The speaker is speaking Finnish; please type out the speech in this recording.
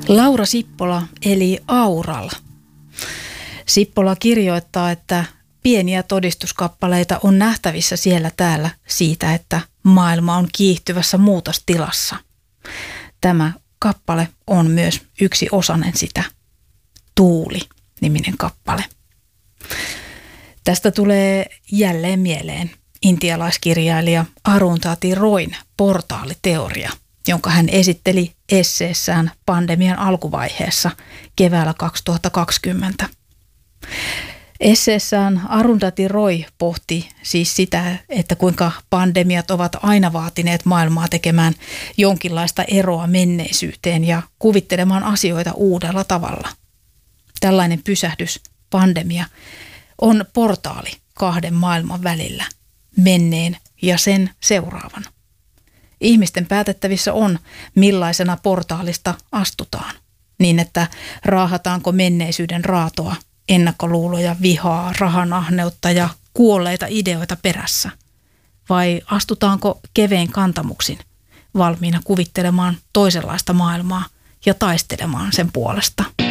Laura Sippola eli Aural. Sippola kirjoittaa, että pieniä todistuskappaleita on nähtävissä siellä täällä siitä, että maailma on kiihtyvässä muutostilassa. Tämä kappale on myös yksi osanen sitä. Tuuli-niminen kappale. Tästä tulee jälleen mieleen intialaiskirjailija Arundhati Royn portaaliteoria, jonka hän esitteli esseessään pandemian alkuvaiheessa keväällä 2020. Esseessään Arundhati Roy pohti siis sitä, että kuinka pandemiat ovat aina vaatineet maailmaa tekemään jonkinlaista eroa menneisyyteen ja kuvittelemaan asioita uudella tavalla. Tällainen pysähdys, pandemia, on portaali kahden maailman välillä, menneen ja sen seuraavan. Ihmisten päätettävissä on, millaisena portaalista astutaan, niin että raahataanko menneisyyden raatoa, ennakkoluuloja, vihaa, rahanahneutta ja kuolleita ideoita perässä, vai astutaanko kevein kantamuksin, valmiina kuvittelemaan toisenlaista maailmaa ja taistelemaan sen puolesta.